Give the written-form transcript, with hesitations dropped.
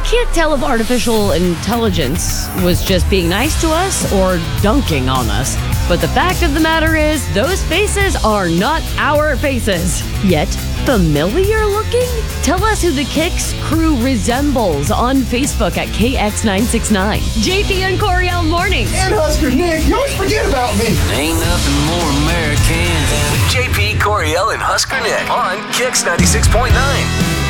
can't tell if artificial intelligence was just being nice to us or dunking on us. But the fact of the matter is, those faces are not our faces. Yet, familiar looking? Tell us who the Kicks crew resembles on Facebook at KX969. JP and Coriel Mornings. And Husker Nick, you always forget about me. Ain't nothing more American than JP, Coriel, and Husker Nick on Kix 96.9.